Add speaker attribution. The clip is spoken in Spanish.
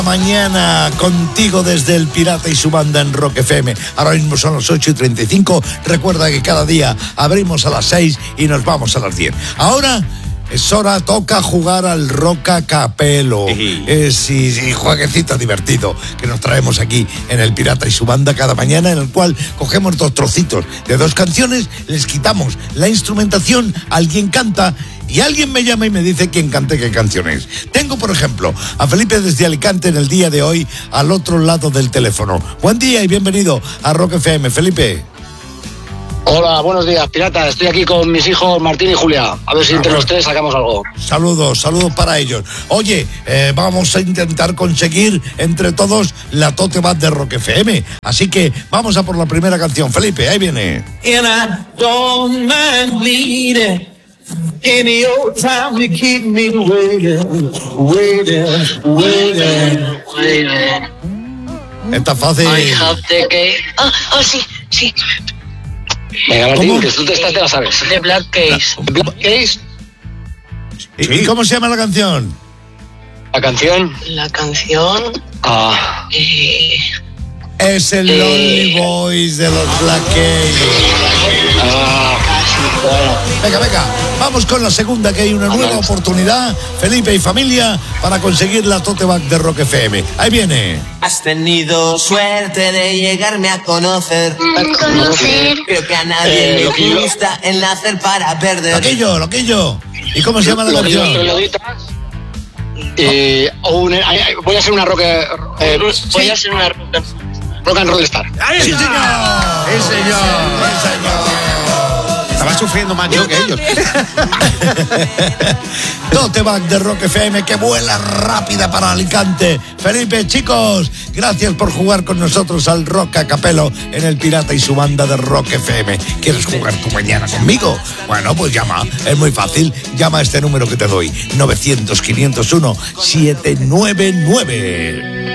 Speaker 1: Mañana contigo desde el Pirata y su banda en Rock FM. Ahora mismo son las 8:35. Recuerda que cada día abrimos a las 6 y nos vamos a las 10. Ahora es hora, toca jugar al Roca Capelo. Sí, jueguecito divertido que nos traemos aquí en el Pirata y su banda cada mañana, en el cual cogemos 2 trocitos de 2 canciones, les quitamos la instrumentación, alguien canta y alguien me llama y me dice quién cante qué canciones. Tengo, por ejemplo, a Felipe desde Alicante en el día de hoy al otro lado del teléfono. Buen día y bienvenido a Rock FM, Felipe.
Speaker 2: Hola, buenos días, pirata. Estoy aquí con mis hijos Martín y Julia. A ver si entre los tres sacamos algo.
Speaker 1: Saludos para ellos. Oye, vamos a intentar conseguir entre todos la tote bag de Rock FM. Así que vamos a por la primera canción. Felipe, ahí viene.
Speaker 3: And I don't mind bleeding. Any old time to keep me waiting.
Speaker 1: Está fácil.
Speaker 4: I have the cake. Sí.
Speaker 2: Venga, Martín,
Speaker 1: ¿Cómo?
Speaker 2: que tú te la sabes.
Speaker 4: The Black Case.
Speaker 2: The Black Case.
Speaker 1: ¿Y cómo se llama la canción?
Speaker 2: La canción.
Speaker 1: Es el Lonely Boys de los Black Keys.
Speaker 2: Bueno.
Speaker 1: Venga, vamos con la segunda, que hay una nueva oportunidad, Felipe y familia, para conseguir la tote bag de Rock FM. Ahí viene.
Speaker 3: Has tenido suerte de llegarme a conocer. Creo que a nadie le gusta el nacer para perder.
Speaker 1: Loquillo. ¿Y cómo se llama la canción?
Speaker 2: Voy a hacer una rock.
Speaker 4: Voy a hacer una
Speaker 2: Rock and Roll Star.
Speaker 1: ¡Sí, señor!
Speaker 5: Estaba sufriendo más yo que ellos.
Speaker 1: Tote bag de Rock FM que vuela rápida para Alicante. Felipe, chicos, gracias por jugar con nosotros al Rock a Capelo en el Pirata y su banda de Rock FM. ¿Quieres jugar tú mañana conmigo? Bueno, pues llama, es muy fácil. Llama a este número que te doy, 900-501-799.